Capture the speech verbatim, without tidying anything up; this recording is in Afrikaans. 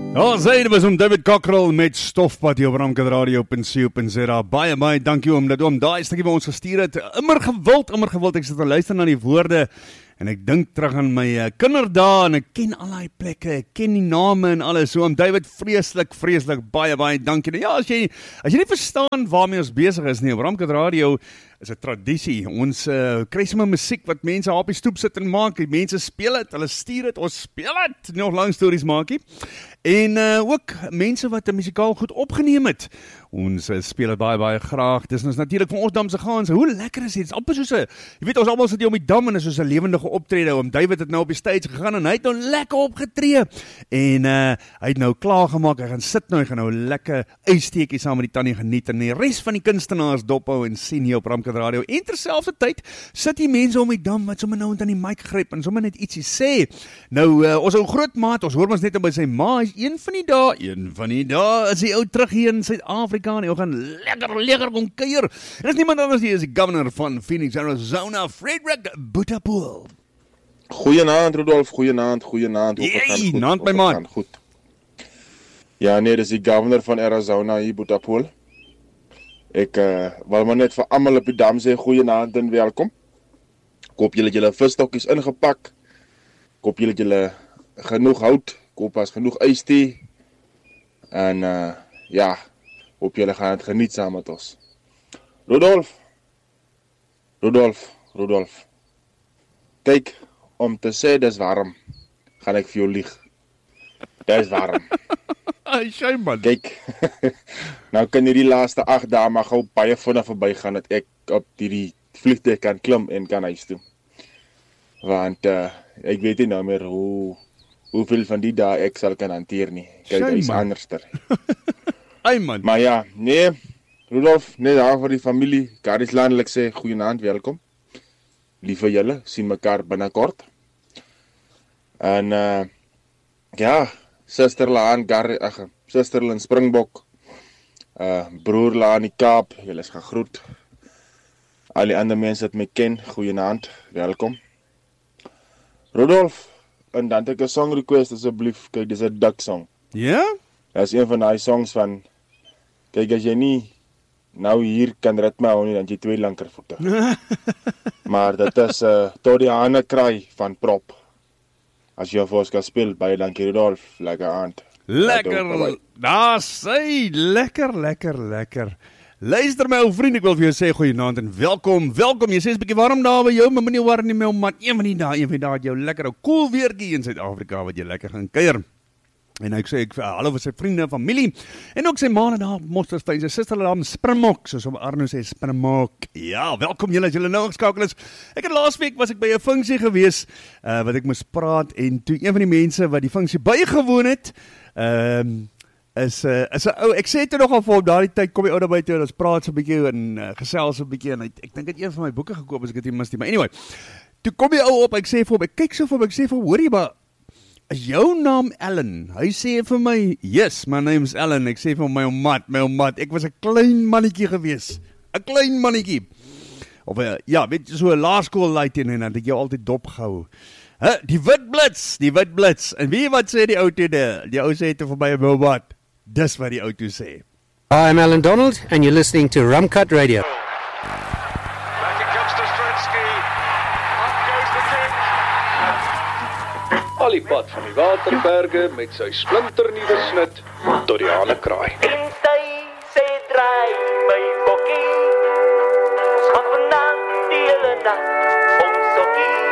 Ja, sy was om David Cockrell met Stofpad hier op Ramkat Radio op en C op en Z. Baie, baie dankie om dat oom daai stukkie by ons gestuur het. Immer gewild, immer gewild. Ek sit te luister na die woorde en ek dink terug aan my uh, kinderdae en ek ken al die plekke, ek ken die name en alles. So oom David, vreeslik, vreeslik, baie, baie dankie. Nou, ja, as jy, as jy nie verstaan waarmee ons besig is nie, op Ramkat Radio is 'n tradisie. Ons uh, kry sommer musiek wat mense op die stoep sit en maak. Die mense speel dit, hulle stuur dit, ons speel dit. Nog lang stories maak nie. En uh, ook mense wat 'n musikaal goed opgeneem het. Ons uh, speel dit baie, baie graag. Dis ons natuurlik van ons Damse Gaanse. Hoe lekker is dit? Dit is amper soos 'n, jy weet, ons almal sit hier om die dam en is soos 'n lewendige optrede. Oom David het nou op die stage gegaan en hy het nou lekker opgetree. En uh, hy het nou klaar gemaak. Hy gaan sit nou, hy gaan nou lekker uitsteekie saam met die tannie geniet en die res van die kunstenaars dophou en sien hier op Ramkat Radio. En terselfdertyd sit die mense om die dam wat sommer nou aan die mic gryp en sommer net ietsie sê. Nou uh, ons ou groot maat, ons hoor ons net by sy ma, is een van die dae, een van die dae is die ou terug hier in Suid-Afrika en hy gaan lekker lekker kom kuier. En dis niemand anders nie, is die governor van Phoenix, Arizona, Frederick Butapool. Goeienaand Rudolf, goeienaand, goeienaand. Jee, naand my man. Goed. Ja nee, dis die governor van Arizona hier, Butapool. Ek uh, wil maar net vir almal op die dam sê goeienaand en welkom. Ek hoop julle het julle visstokkies ingepak. Ek hoop julle het julle genoeg hout, ek hoop as genoeg ystee. En uh, ja, hoop julle gaan het geniet saam met ons. Rudolf, Rudolf, Rudolf. Kyk, om te sê dis warm, gaan ek vir jou lieg. Dis warm. Ai, shame man. Kyk, nou kan hierdie laaste agt dae maar gou baie vinnig verbygaan dat ek op hierdie vliegtuig kan klim en kan huis toe. Want uh, ek weet nie nou meer hoe hoeveel van die dae ek sal kan hanteer nie. Kyk, dit is anderster. Ai man. Maar ja, nee, Rudolf, net daar vir die familie, Karis landelik sê goeienaand, welkom. Lief vir julle, sien mekaar binnekort. En uh, ja, Suster Laan, Gar, ag, Suster in Springbok, uh, broer Laan die Kaap, julle is gegroet. Al die ander mense wat my ken, goeienaand, welkom. Rudolf, en dan het ek 'n song request asseblief, kyk, dis 'n duck song. Ja? Dat is een van die songs van, kyk, as jy nie nou hier kan ritme hou nie, dan jy twee linkervoete. Maar dit is uh, tot die hane kry van Prop. As jy vir ons kan speel, baie dankie Rudolf, lekker aand. Lekker, daar sê, lekker, lekker, lekker. Luister my ou vriend, ek wil vir jou sê goeienaand en welkom, welkom, jy sê is 'n bietjie warm daar by jou, maar moenie warm nie my man, een van die dae, een van die dae het jou lekker ou koel weertjie in Suid-Afrika wat jy lekker gaan kuier. En ek sê, ek hallo vir sy vriende, familie, en ook sy maane daar, Mostersfontein, sy suster daar, Springbok, soos om Arno sê, Springbok. Ja, welkom julle, as julle nou geskakel is. Ek het laas week, was ek by 'n funksie gewees, uh, wat ek moes praat, en toe een van die mense wat die funksie bygewoon het, ehm, um, is, uh, is 'n ou, ek sê toe nogal vir hom, daardie tyd kom die ou naby toe, en ons praat so 'n bietjie, en uh, gesels so 'n bietjie, en hy, ek dink het een van my boeke gekoop, as ek dit nie mis nie, maar anyway, toe kom die ou op, ek sê vir hom, ek kyk so vir hom, ek sê vir hom, hoorie, maar, is jou naam Ellen? Hy sê vir my, yes, my name's Ellen. Ek sê vir my ou mat, my ou mat, ek was 'n klein mannetjie gewees. 'n Klein mannetjie. Of uh, ja, weet jy, so 'n laerskool laaitjie en dan het ek jou altyd dop gehou. Huh, die wit blits, die wit blits. En wie wat sê die ou toe die, die ou sê toe vir my ou mat. Dis wat die ou toe sê. Hi, I'm Alan Donald and you're listening to Ramkat Radio. Alipad van die Waterberge met sy splinternuwe snit tot die hane kraai. En sy sê draai my bokkie, ons gaan vandag die hele nag om sokkie.